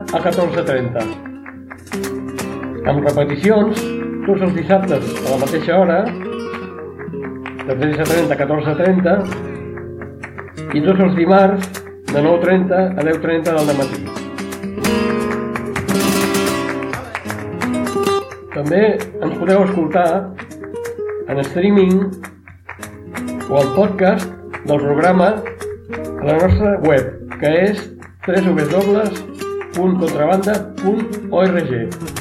a 14:30. Amb repeticions tots els dissabtes a la mateixa hora, de 13:30 a 14:30, i tots els dimarts de 9:30 a 10:30 del matí. També ens podeu escoltar en streaming o el podcast del programa a la nostra web, que és www.contrabanda.org.